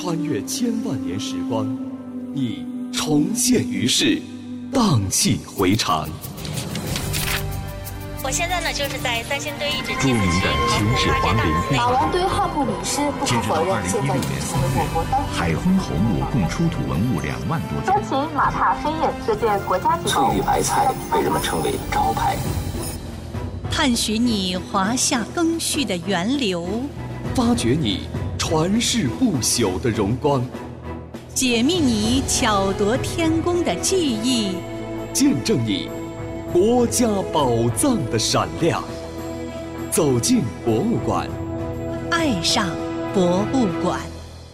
穿越千万年时光，你重现于世，荡气回肠。 我现在呢，就是在三星堆遗址著名的秦始皇陵墓。 马王堆汉墓迷失，不可否认，现在已经成为我国当海昏侯墓共出土文物2万多件。 专辑马踏飞燕这件国家级翠玉白菜被人们称为招牌。 探寻你华夏更续的源流， 发掘你传世不朽的荣光， 解密你巧夺天工的技艺， 见证你国家宝藏的闪亮。走进博物馆， 爱上博物馆。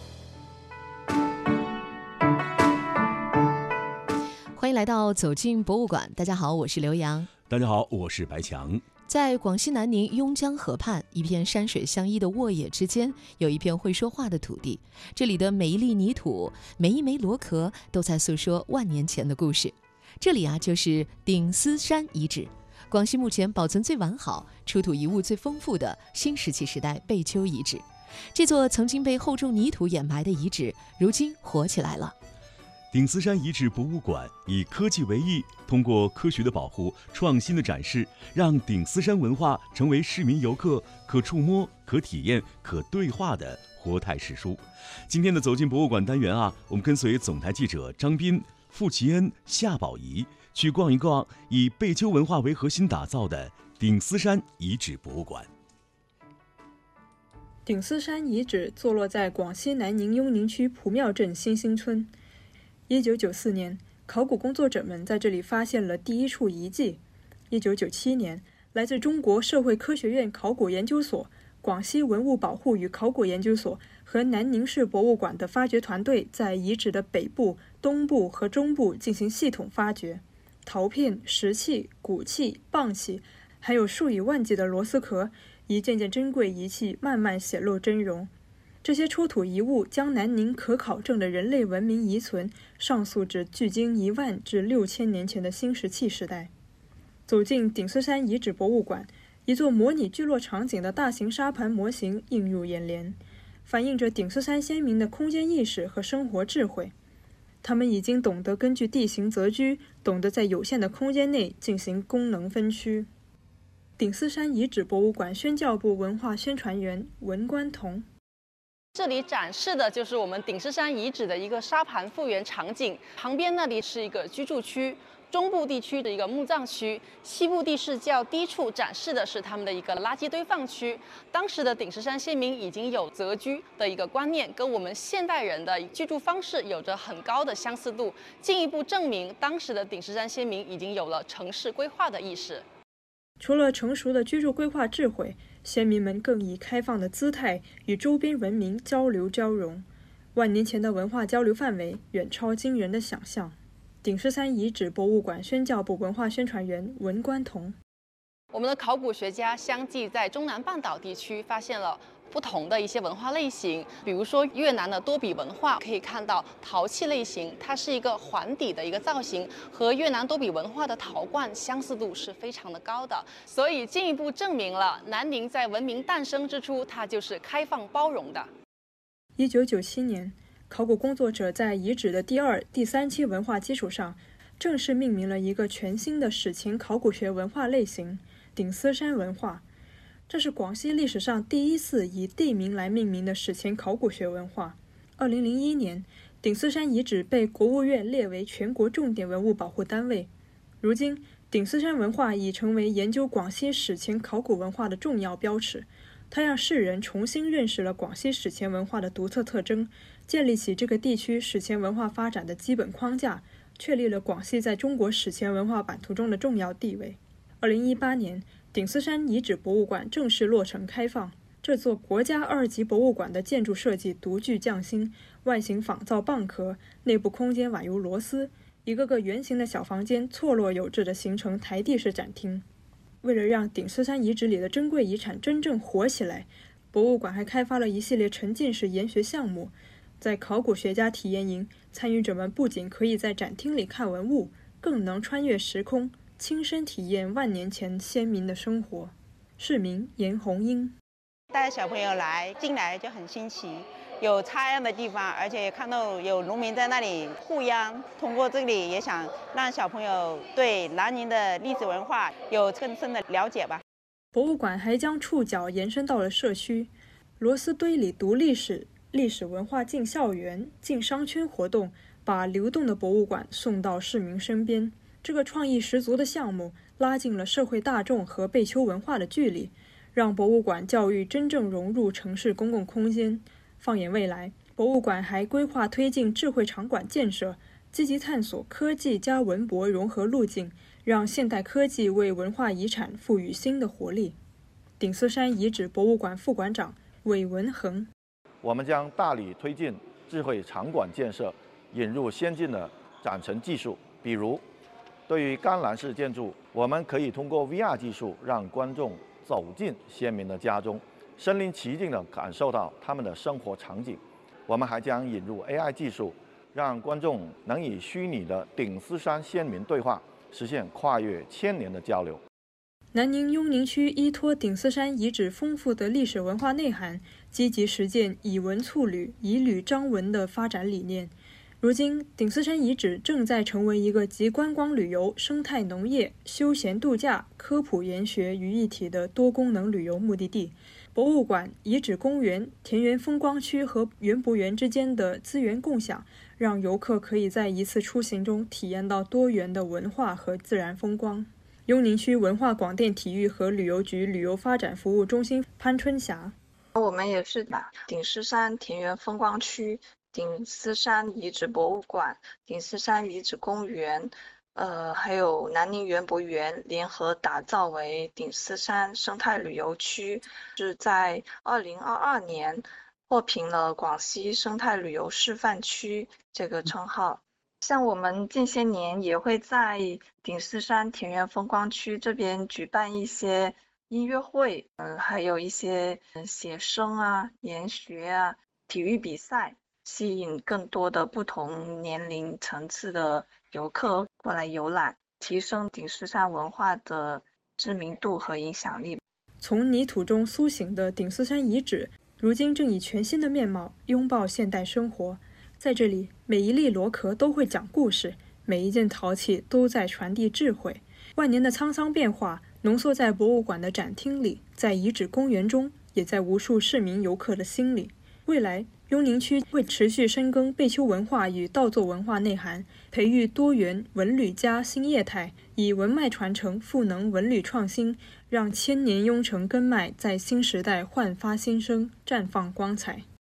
欢迎来到走进博物馆，大家好，我是刘洋。 大家好，我是白强。 在广西南宁邕江河畔，一片山水相依的沃野之间，有一片会说话的土地。这里的每一粒泥土，每一枚螺壳，都在诉说万年前的故事。这里就是顶思山遗址，广西目前保存最完好、出土遗物最丰富的新石器时代贝丘遗址。这座曾经被厚重泥土掩埋的遗址，如今活起来了。 顶思山遗址博物馆以科技为翼，通过科学的保护、创新的展示，让顶思山文化成为市民游客可触摸、可体验、可对话的活态史书。今天的走进博物馆单元我们跟随总台记者张斌、傅奇恩、夏宝仪去逛一逛以贝丘文化为核心打造的顶思山遗址博物馆。 顶思山遗址坐落在广西南宁邕宁区蒲庙镇新兴村。1994年，考古工作者们在这里发现了第一处遗迹。1997年，来自中国社会科学院考古研究所、广西文物保护与考古研究所和南宁市博物馆的发掘团队在遗址的北部、东部和中部进行系统发掘，陶片、石器、骨器、蚌器，还有数以万计的螺丝壳，一件件珍贵仪器慢慢显露真容。这些出土遗物将南宁可考证的人类文明遗存上溯至距今1万至6000年前的新石器时代。走进顶思山遗址博物馆，一座模拟聚落场景的大型沙盘模型映入眼帘，反映着顶思山先民的空间意识和生活智慧。他们已经懂得根据地形择居，懂得在有限的空间内进行功能分区。顶思山遗址博物馆宣教部文化宣传员文关彤。 这里展示的就是我们顶思山遗址的一个沙盘复原场景，旁边那里是一个居住区，中部地区的一个墓葬区，西部地势较低处展示的是他们的一个垃圾堆放区。当时的顶思山先民已经有择居的一个观念，跟我们现代人的居住方式有着很高的相似度，进一步证明当时的顶思山先民已经有了城市规划的意识。 除了成熟的居住规划智慧，先民们更以开放的姿态与周边文明交流交融。万年前的文化交流范围远超惊人的想象。顶思山遗址博物馆宣教部文化宣传员文关彤。 我们的考古学家相继在中南半岛地区发现了不同的一些文化类型，比如说越南的多比文化，可以看到陶器类型，它是一个环底的一个造型，和越南多比文化的陶罐相似度是非常的高的，所以进一步证明了南宁在文明诞生之初，它就是开放包容的。 1997年，考古工作者在遗址的第2、第3期文化基础上，正式命名了一个全新的史前考古学文化类型——顶思山文化。这是广西历史上第一次以地名来命名的史前考古学文化。2001年，顶思山遗址被国务院列为全国重点文物保护单位。如今，顶思山文化已成为研究广西史前考古文化的重要标尺。它让世人重新认识了广西史前文化的独特特征，建立起这个地区史前文化发展的基本框架，确立了广西在中国史前文化版图中的重要地位。2018年，顶思山遗址博物馆正式落成开放。这座国家2级博物馆的建筑设计独具匠心，外形仿造蚌壳，内部空间宛如螺丝，一个个圆形的小房间错落有致地形成台地式展厅。为了让顶思山遗址里的珍贵遗产真正活起来，博物馆还开发了一系列沉浸式研学项目。在考古学家体验营，参与者们不仅可以在展厅里看文物，更能穿越时空，亲身体验万年前先民的生活。市民严红英。 带小朋友进来就很新奇，有插秧的地方，而且也看到有农民在那里护秧。通过这里，也想让小朋友对南宁的历史文化有更深的了解吧。 博物馆还将触角延伸到了社区，螺丝堆里读历史、历史文化进校园、进商圈活动，把流动的博物馆送到市民身边。这个创意十足的项目拉近了社会大众和贝丘文化的距离，让博物馆教育真正融入城市公共空间。放眼未来，博物馆还规划推进智慧场馆建设，积极探索科技加文博融合路径，让现代科技为文化遗产赋予新的活力。顶思山遗址博物馆副馆长韦文恒： 我们将大力推进智慧场馆建设，引入先进的展陈技术，比如对于甘蓝式建筑，我们可以通过 VR 技术让观众走进先民的家中，身临其境地感受到他们的生活场景。我们还将引入 AI 技术，让观众能与虚拟的顶思山先民对话，实现跨越1000年的交流。 南宁雍宁区依托顶思山遗址丰富的历史文化内涵，积极实践以文促旅、以旅彰文的发展理念。如今，顶思山遗址正在成为一个集观光旅游、生态农业、休闲度假、科普研学于一体的多功能旅游目的地。博物馆、遗址公园、田园风光区和园博园之间的资源共享，让游客可以在一次出行中体验到多元的文化和自然风光。雍宁区文化广电体育和旅游局旅游发展服务中心潘春霞： 我们也是把顶思山田园风光区、顶思山遗址博物馆、顶思山遗址公园，还有南宁园博园联合打造为顶思山生态旅游区，是在2022年获评了广西生态旅游示范区这个称号。像我们近些年也会在顶思山田园风光区这边举办一些音乐会，还有一些写生啊、研学啊、体育比赛，吸引更多的不同年龄层次的游客过来游览，提升顶思山文化的知名度和影响力。 从泥土中苏醒的顶思山遗址，如今正以全新的面貌拥抱现代生活。在这里，每一粒螺壳都会讲故事，每一件陶器都在传递智慧。万年的沧桑变化浓缩在博物馆的展厅里，在遗址公园中，也在无数市民游客的心里。未来，雍宁区会持续深耕贝丘文化与稻作文化内涵，培育多元文旅加新业态，以文脉传承赋能文旅创新，让1000年雍城根脉在新时代焕发新生，绽放光彩。